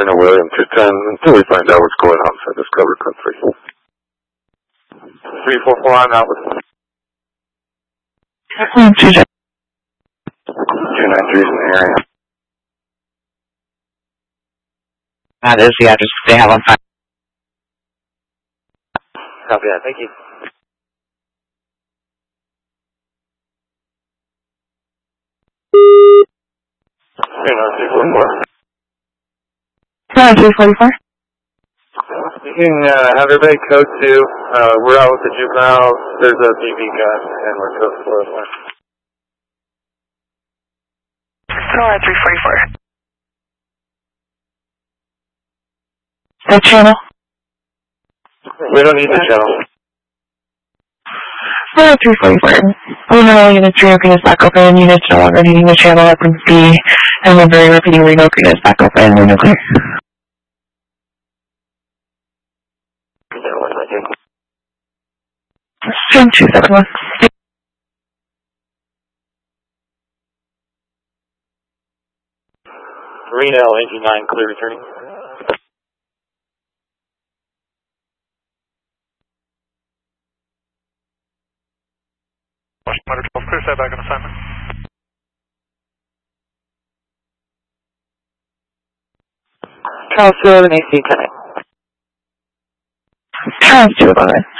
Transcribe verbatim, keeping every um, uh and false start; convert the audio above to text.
turn away in two ten until we find out what's going on inside this covered country. three four four, I'm out with two nine three's in the area. That is the address they have on file. Copy that, thank you. three nine three four four. nine three four four. Speaking, uh, Heather Bay, code two. Uh, we're out with the juveniles. There's a B B gun, and we're code four as well. nine three four four. That channel? We don't need the channel. nine three four four. Overall, units reopen is back open. Units no longer needing the channel up in B. And we're very repeating Reno Green is back open. Reno clear. Stream two seven one. Reno, engine nine, clear returning. Washington twelve, clear side back on assignment. Charles two eleven A C ten. Charles two eleven.